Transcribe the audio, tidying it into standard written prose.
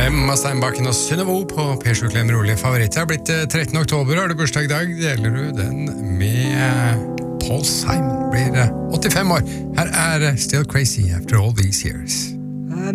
Emma Steinbakken og Synnøve på P7 Klem rolige favoritter. Det har blitt 13. oktober, har du bursdag i dag, deler du den med Paul Simon, blir 85 år. Her er Still Crazy After All These Years. I